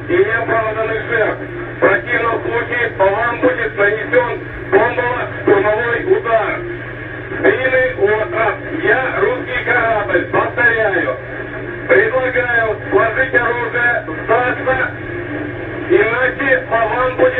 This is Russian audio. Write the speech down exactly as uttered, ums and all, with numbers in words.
и неоправданных жертв. В противном случае по вам будет нанесен бомбово-штурмовой удар. Длинный остров. Я русский корабль. Повторяю. Предлагаю сложить оружие, сдаться, иначе по вам будет